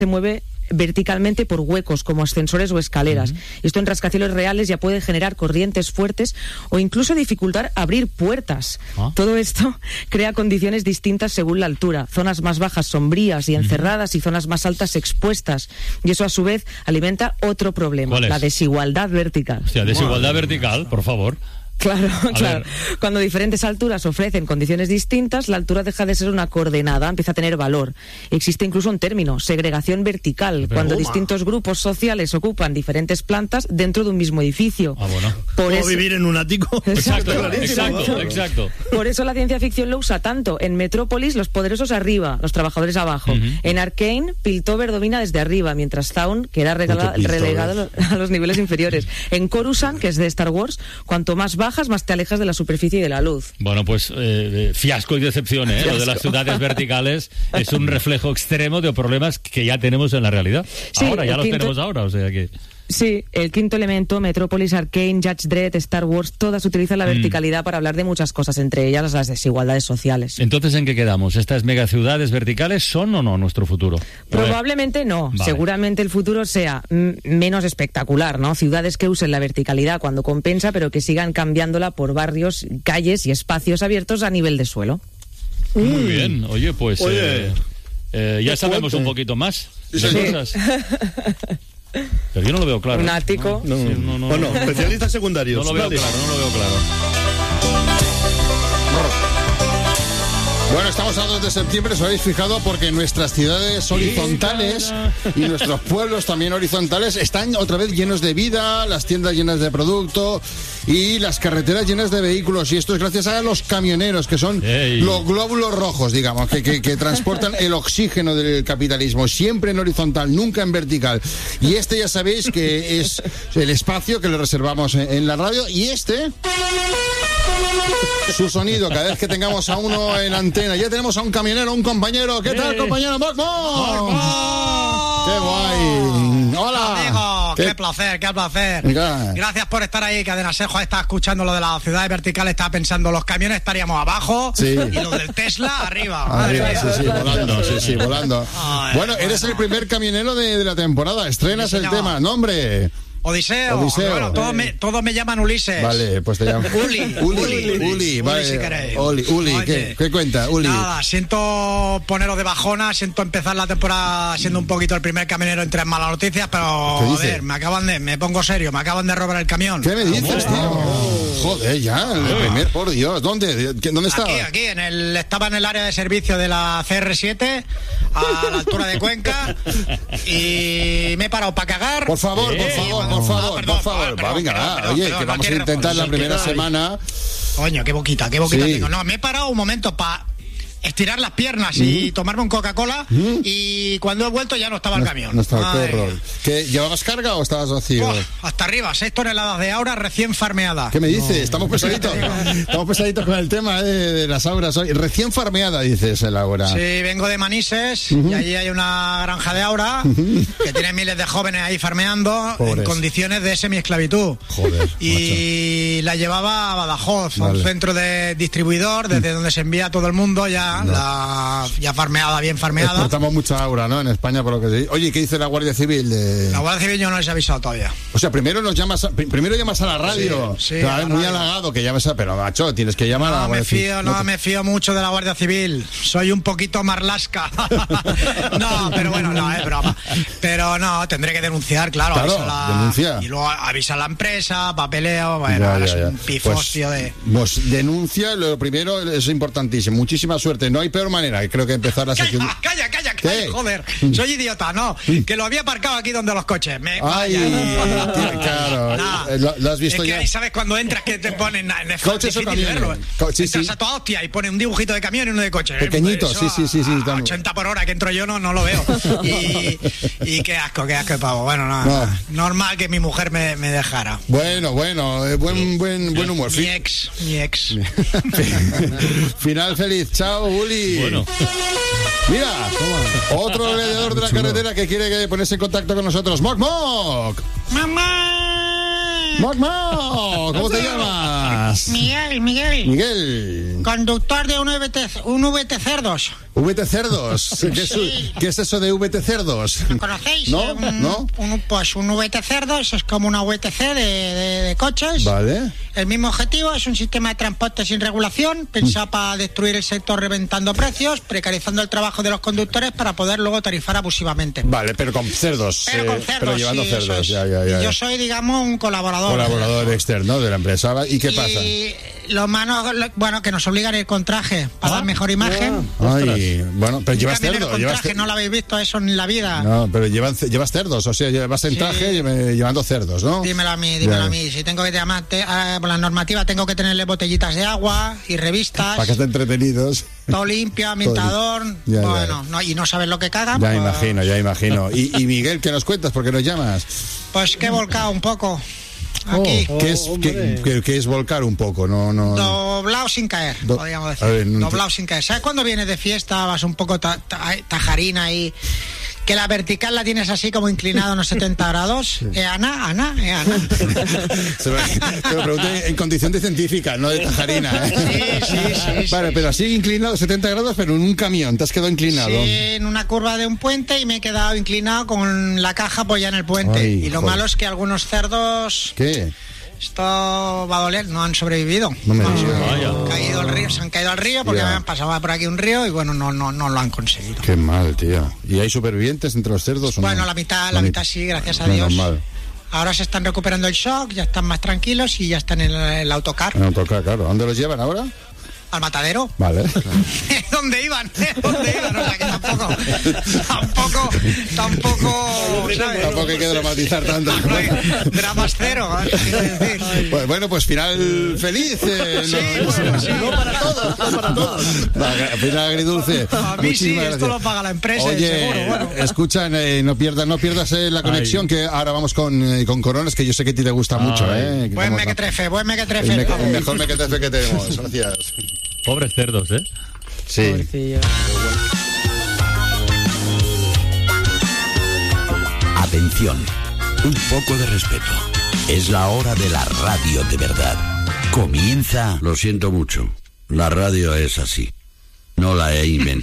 se mueve verticalmente por huecos como ascensores o escaleras. Esto en rascacielos reales ya puede generar corrientes fuertes o incluso dificultar abrir puertas. Todo esto crea condiciones distintas según la altura. Zonas más bajas sombrías y encerradas y zonas más altas expuestas. Y eso a su vez alimenta otro problema, la desigualdad vertical. Hostia, desigualdad vertical, por favor. Claro. Cuando diferentes alturas ofrecen condiciones distintas, la altura deja de ser una coordenada, empieza a tener valor. Existe incluso un término, segregación vertical, cuando distintos grupos sociales ocupan diferentes plantas dentro de un mismo edificio. ¿Puedo vivir en un ático? Exacto. Por eso la ciencia ficción lo usa tanto. En Metrópolis, los poderosos arriba, los trabajadores abajo. En Arcane, Piltover domina desde arriba, mientras Zaun queda relegado a los niveles inferiores. En Coruscant, que es de Star Wars, cuanto más bajas, más te alejas de la superficie y de la luz. Bueno, pues fiasco y decepción, Lo de las ciudades verticales es un reflejo extremo de problemas que ya tenemos en la realidad. Sí, ahora, ya los tenemos ahora, o sea que... Sí, el quinto elemento, Metrópolis, Arcane, Judge Dredd, Star Wars, todas utilizan la verticalidad para hablar de muchas cosas, entre ellas las desigualdades sociales. Entonces, ¿en qué quedamos? ¿Estas megaciudades verticales son o no nuestro futuro? Probablemente no. Vale. Seguramente el futuro sea menos espectacular, ¿no? Ciudades que usen la verticalidad cuando compensa, pero que sigan cambiándola por barrios, calles y espacios abiertos a nivel de suelo. Muy bien. Oye, pues ya sabemos un poquito más de cosas. Pero yo no lo veo claro. Un ático. No, especialistas secundarios. No lo veo claro. Bueno, estamos a 2 de septiembre, os habéis fijado, porque nuestras ciudades horizontales y nuestros pueblos también horizontales están otra vez llenos de vida, las tiendas llenas de producto y las carreteras llenas de vehículos. Y esto es gracias a los camioneros, que son los glóbulos rojos, digamos, que transportan el oxígeno del capitalismo, siempre en horizontal, nunca en vertical. Y este ya sabéis que es el espacio que le reservamos en la radio. Y su sonido, cada vez que tengamos a uno en antena. Ya tenemos a un camionero, un compañero. ¿Qué tal, compañero? ¡Mocmo! ¡Qué guay! ¡Hola! Amigo, qué placer. Gracias por estar ahí. Cadena Ser, estaba escuchando lo de las ciudades verticales, estaba pensando, los camiones estaríamos abajo y lo del Tesla arriba. Sí, volando. Ay, bueno, eres el primer camionero de la temporada. Estrenas el tema. Nombre... Odiseo. Bueno, todos me llaman Ulises. Vale, pues te llamo Uli, vale. si queréis. Uli, ¿qué cuenta, Uli? Nada, siento poneros de bajona, siento empezar la temporada siendo un poquito el primer camionero en 3 malas noticias, pero a ver, me pongo serio, me acaban de robar el camión. ¿Qué me dices, tío? Joder, ya, el primer, por Dios. ¿Dónde estaba? Aquí, estaba en el área de servicio de la CR7, a la altura de Cuenca, y me he parado para cagar. Por favor. Venga, oye, que vamos a intentar la primera semana. Coño, qué boquita tengo. No, me he parado un momento para estirar las piernas y tomarme un Coca-Cola, y cuando he vuelto ya no estaba el camión. No estaba, qué horror. ¿Qué, llevabas carga o estabas vacío? Hasta arriba, 6 toneladas de aura recién farmeada. ¿Qué me dices? Estamos pesaditos con el tema de las auras hoy. Recién farmeada, dices, el aura. Sí, vengo de Manises y allí hay una granja de aura que tiene miles de jóvenes ahí farmeando. Pobres. En condiciones de semiesclavitud. Joder, y macho. La llevaba a Badajoz, a un centro de distribuidor desde donde se envía a todo el mundo ya. Ya farmeada, bien farmeada. Exportamos mucha aura, ¿no? En España, por lo que... Oye, ¿qué dice la Guardia Civil? La Guardia Civil yo no les he avisado todavía. O sea, primero llamas a la radio. Sí, claro, muy halagado que llames pero macho, tienes que llamar a la Guardia Civil. No me fío mucho de la Guardia Civil. Soy un poquito marlasca. No, pero bueno, no, es broma. Pero no, tendré que denunciar, claro. Denuncia. Y luego avisa a la empresa, papeleo, bueno, ahora es un pifostio pues denuncia, lo primero es importantísimo. Muchísima suerte. No hay peor manera, creo que empezar la sección. Calla, joder. Soy idiota, no. Que lo había aparcado aquí donde los coches. Claro. ¿Lo has visto ya? Es que ¿sabes cuando entras que te ponen coches o camiones? Entras a toda hostia y pone un dibujito de camión y uno de coche. Pequeñito, sí. 80 por hora que entro yo no lo veo. Y qué asco, pavo. Bueno, no. Normal que mi mujer me dejara. Bueno, buen humor. Mi ex. Final feliz. Chao, Uli. Bueno. Mira, otro alrededor de la carretera que quiere ponerse en contacto con nosotros. ¡Moc! ¡Mamá! ¿Cómo te llamas? Miguel. Conductor de un VT Cerdos. VT Cerdos. ¿Qué es eso de VT Cerdos? ¿Lo conocéis? ¿No? Un VT Cerdos es como una VTC de coches. Vale. El mismo objetivo, es un sistema de transporte sin regulación, pensado para destruir el sector reventando precios, precarizando el trabajo de los conductores para poder luego tarifar abusivamente. Vale, pero con cerdos. Pero llevando cerdos. Ya. Y yo soy, digamos, un colaborador. Colaborador externo de la empresa. ¿Y qué pasa? Los manos, que nos obligan a ir con traje para dar mejor imagen. Ay, bueno, pero llevas cerdos. Con traje, no lo habéis visto eso en la vida. No, pero llevas cerdos, o sea, vas en traje llevando cerdos, ¿no? Dímelo a mí. Si tengo que llamar, por la normativa tengo que tenerle botellitas de agua y revistas. Para que estén entretenidos. Todo limpio, ambientador. Y no sabes lo que cagan. Ya imagino. Y Miguel, ¿qué nos cuentas? ¿Por qué nos llamas? Pues que he volcado un poco. Aquí. ¿Qué es volcar un poco? Doblado sin caer, podríamos decir. Doblado sin caer. ¿Sabes cuando vienes de fiesta, vas un poco tajarina y que la vertical la tienes así como inclinado unos 70 grados? Ana. Se lo pregunté en condición de científica, no de tajarina. Sí. Vale, pero así inclinado 70 grados, pero en un camión, te has quedado inclinado. Sí, en una curva de un puente y me he quedado inclinado con la caja apoyada en el puente. Ay, y lo malo es que algunos cerdos... ¿Qué? Esto va a doler, no han sobrevivido. No me digas. Se han caído al río porque me han pasado por aquí un río y bueno, no lo han conseguido. Qué mal, tío. ¿Y hay supervivientes entre los cerdos o no? Bueno, la mitad sí, gracias a Dios. Mal. Ahora se están recuperando el shock, ya están más tranquilos y ya están en el autocar. En el autocar, claro. ¿Dónde los llevan ahora? Al matadero. Vale. ¿Dónde iban? O sea que tampoco. ¿Sabes? Tampoco hay que dramatizar tanto. Dramas cero. Bueno, pues final feliz. No para todos. Final agridulce. A mí sí, esto lo paga la empresa. Oye, seguro, bueno. Escucha, no pierdas la conexión, que ahora vamos con Coronas, que yo sé que a ti te gusta mucho. Buen mequetrefe. El mejor mequetrefe que tenemos. Gracias. Pobres cerdos, Sí. Pobrecillo. Atención, un poco de respeto. Es la hora de la radio de verdad. Comienza... Lo siento mucho. La radio es así. No la he inventado.